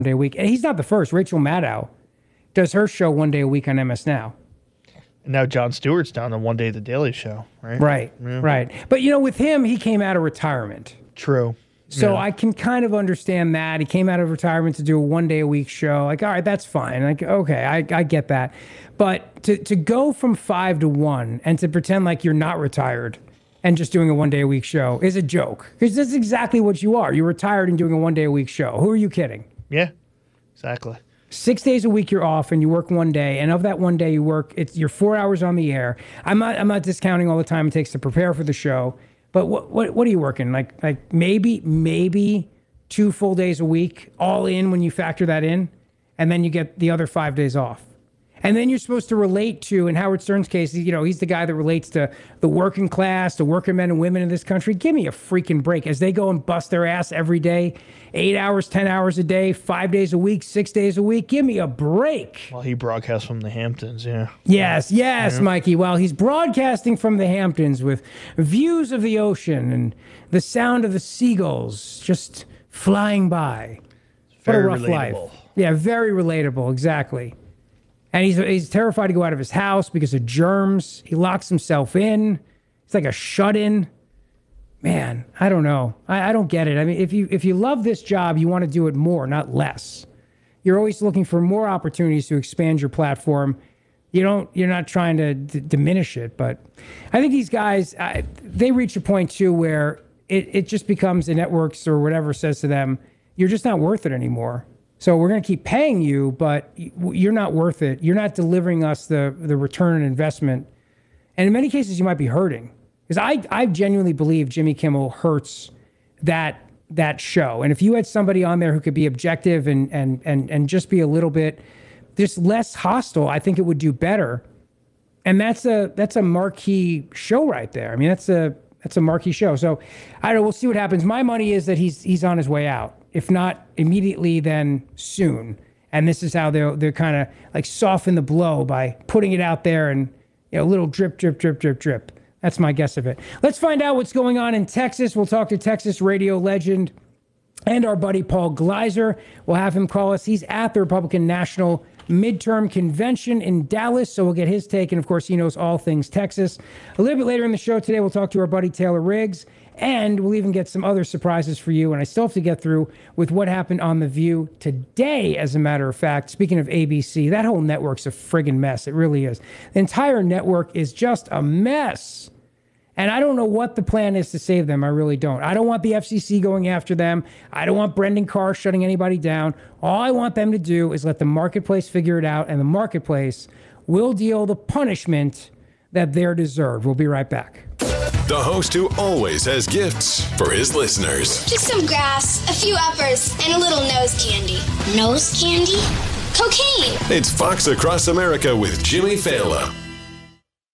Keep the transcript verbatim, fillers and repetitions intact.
day a week. And he's not the first. Rachel Maddow does her show one day a week on M S Now. And now Jon Stewart's down on One Day the Daily Show, right? Right, yeah. right. But, you know, with him, he came out of retirement. True. So yeah. I can kind of understand that. He came out of retirement to do a one-day-a-week show. Like, all right, that's fine. Like, okay, I, I get that. But to, to go from five to one and to pretend like you're not retired and just doing a one-day-a-week show is a joke. Because that's exactly what you are. You're retired and doing a one-day-a-week show. Who are you kidding? Yeah, exactly. Six days a week you're off and you work one day, and of that one day you work, it's you're four hours on the air. I'm not I'm not discounting all the time it takes to prepare for the show, but what what what are you working? Like like maybe maybe two full days a week, all in when you factor that in, and then you get the other five days off. And then you're supposed to relate to, in Howard Stern's case, you know, he's the guy that relates to the working class, the working men and women in this country. Give me a freaking break as they go and bust their ass every day, eight hours, ten hours a day, five days a week, six days a week. Give me a break. Well, he broadcasts from the Hamptons, yeah. Yes, yes, yeah. Mikey. Well, he's broadcasting from the Hamptons with views of the ocean and the sound of the seagulls just flying by. What Very a rough relatable. life. Yeah, very relatable, exactly. And he's he's terrified to go out of his house because of germs. He locks himself in. It's like a shut-in. Man, I don't know. I, I don't get it. I mean, if you if you love this job, you want to do it more, not less. You're always looking for more opportunities to expand your platform. You don't. You're not trying to d- diminish it. But I think these guys, I, they reach a point too where it it just becomes the networks or whatever says to them, you're just not worth it anymore. So we're going to keep paying you, but you're not worth it. You're not delivering us the, the return on investment. And in many cases, you might be hurting. Because I, I genuinely believe Jimmy Kimmel hurts that that show. And if you had somebody on there who could be objective and and and and just be a little bit just less hostile, I think it would do better. And that's a that's a marquee show right there. I mean, that's a that's a marquee show. So I don't know. We'll see what happens. My money is that he's he's on his way out. If not immediately, then soon. And this is how they're they're kind of like soften the blow by putting it out there and, you know, a little drip, drip, drip, drip, drip. That's my guess of it. Let's find out what's going on in Texas. We'll talk to Texas radio legend and our buddy Paul Gleiser. We'll have him call us. He's at the Republican National Midterm Convention in Dallas, so we'll get his take. And, of course, he knows all things Texas. A little bit later in the show today, we'll talk to our buddy Taylor Riggs. And we'll even get some other surprises for you. And I still have to get through with what happened on The View today, as a matter of fact. Speaking of A B C, that whole network's a friggin' mess. It really is. The entire network is just a mess. And I don't know what the plan is to save them. I really don't. I don't want the F C C going after them. I don't want Brendan Carr shutting anybody down. All I want them to do is let the marketplace figure it out, and the marketplace will deal the punishment that they're deserved. We'll be right back. The host who always has gifts for his listeners. Just some grass, a few uppers, and a little nose candy. Nose candy? Cocaine. It's Fox Across America with Jimmy Fallon.